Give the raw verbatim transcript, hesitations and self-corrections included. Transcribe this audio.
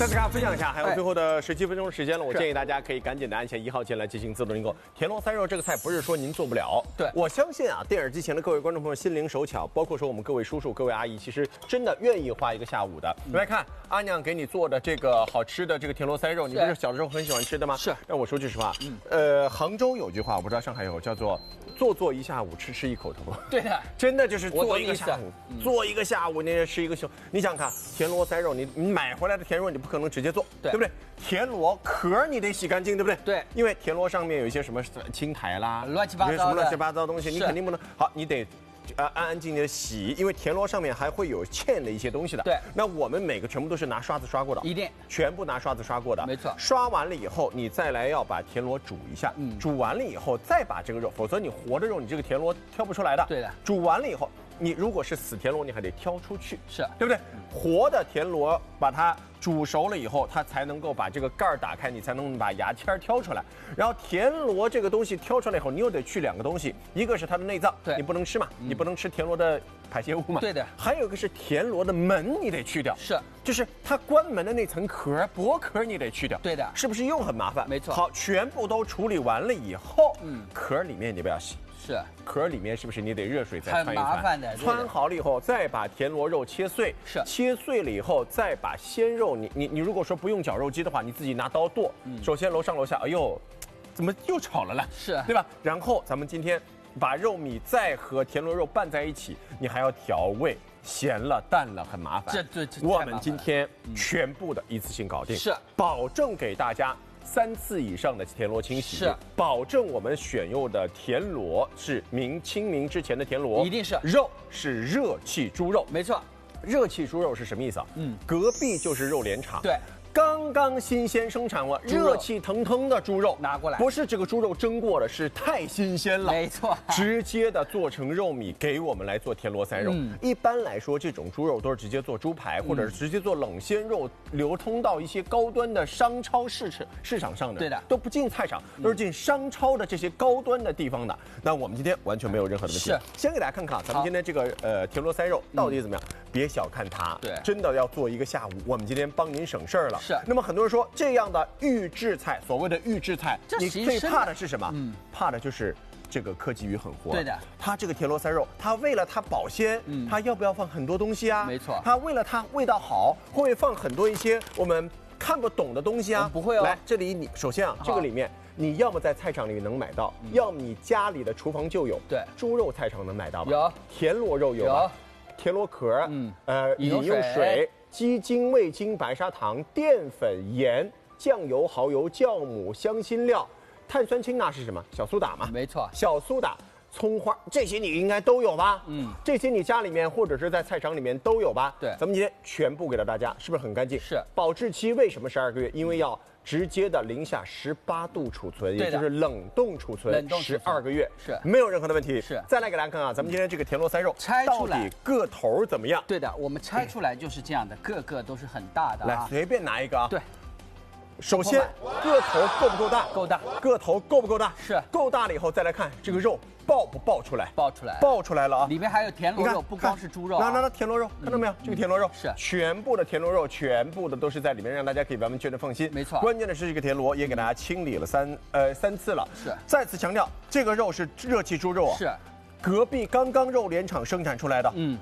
再次给大家分享一下，还有最后的十七分钟时间了，我建议大家可以赶紧的按下一号键来进行自动订购。田螺三肉这个菜不是说您做不了， 对， 我相信啊，电视机前的各位观众朋友心灵手巧，包括说我们各位叔叔、各位阿姨，其实真的愿意花一个下午的。你来看阿娘给你做的这个好吃的这个田螺三肉，你不是小的时候很喜欢吃的吗？ 是。 让我说句实话，嗯，呃，杭州有句话，我不知道上海有，叫做“做做一下午，吃吃一口头”。 对的， 真的就是做一个下午，做一个下午，你吃一个休。你想看田螺三肉，你你买回来的田螺，你不可能直接做，对不对？田螺壳你得洗干净，对不对？ 对， 因为田螺上面有一些什么青苔啦， 乱七八糟的什么乱七八糟的东西，你肯定不能好，你得。呃，安安静静的洗，因为田螺上面还会有嵌的一些东西的。 对， 那我们每个全部都是拿刷子刷过的， 一定全部拿刷子刷过的， 没错。 刷完了以后，你再来要把田螺煮一下，嗯，煮完了以后再把这个肉，否则你活的肉你这个田螺挑不出来的。 对的， 煮完了以后，你如果是死田螺，你还得挑出去， 是对不对？活的田螺把它煮熟了以后，它才能够把这个盖儿打开，你才能把牙签挑出来。然后田螺这个东西挑出来以后，你又得去两个东西，一个是它的内脏， 对， 你不能吃嘛，嗯、你不能吃田螺的排泄物嘛。 对的。 还有一个是田螺的门，你得去掉， 是， 就是它关门的那层壳，薄壳你得去掉。 对的， 是不是又很麻烦？ 没错。 好，全部都处理完了以后，嗯，壳里面你不要洗。 是， 壳里面是不是你得热水再汆一汆？ 很麻烦的。 汆好了以后，再把田螺肉切碎。 是， 切碎了以后，再把鲜肉，你你你如果说不用绞肉机的话，你自己拿刀剁。嗯，首先楼上楼下，哎呦，怎么又炒了呢？ 是， 对吧？然后咱们今天把肉米再和田螺肉拌在一起，你还要调味。咸了淡了很麻烦， 这这这我们今天全部的一次性搞定， 是保证给大家三次以上的田螺清洗， 是保证我们选用的田螺是明清明之前的田螺， 一定是肉是热气猪肉， 没错。 热气猪肉是什么意思啊？嗯，隔壁就是肉联厂， 对。 刚刚新鲜生产完，热气腾腾的猪肉拿过来， 不是这个猪肉蒸过的，是太新鲜了， 没错， 直接的做成肉米给我们来做田螺三肉。嗯、一般来说，这种猪肉都是直接做猪排，嗯、或者是直接做冷鲜肉，流通到一些高端的商超市市市场上的， 对的， 都不进菜场，都是进商超的这些高端的地方的。那我们今天完全没有任何的问题。 是， 先给大家看看啊，咱们今天这个呃田螺三肉到底怎么样？嗯、别小看它， 对， 真的要做一个下午，我们今天帮您省事儿了。 是， 那么很多人说。这样的预制菜，所谓的预制菜，你最怕的是什么？嗯，怕的就是这个科技与狠活。 对的， 它这个田螺三肉，它为了它保鲜，嗯，它要不要放很多东西啊？ 没错， 它为了它味道好，会不会放很多一些我们看不懂的东西啊？ 不会哦。 来，这里你首先啊，这个里面你要么在菜场里能买到，嗯、要么你家里的厨房就有。 对， 猪肉菜场能买到吧？ 有。 田螺肉有吧？田螺壳，嗯，呃，饮用水、鸡精、味精、白砂糖、淀粉、盐。酱油、蚝油、酵母、香辛料、碳酸氢钠是什么？小苏打嘛， 没错， 小苏打、葱花这些你应该都有吧？嗯，这些你家里面或者是在菜场里面都有吧？ 对， 咱们今天全部给到大家，是不是很干净？ 是。 保质期为什么十二个月？因为要直接的零下十八度储存，也就是冷冻储存十二个月， 是没有任何的问题。 是。 再来给大家看啊，咱们今天这个田螺三肉拆出来到底个头怎么样？ 对的，我们拆出来就是这样的，个个都是很大的啊。 来，随便拿一个啊。 对。 首先，个头够不够大？ 够大。 个头够不够大？ 是。 够大了以后，再来看这个肉爆不爆出来？ 爆出来， 爆出来了啊！ 里面还有田螺肉，不光是猪肉。 那那那田螺肉，看到没有？这个田螺肉是全部的田螺肉，全部的都是在里面，让大家可以完完全全放心。 没错。 关键的是这个田螺也给大家清理了三呃三次了。 是。 再次强调，这个肉是热气猪肉啊。 是。 隔壁刚刚肉联厂生产出来的。嗯。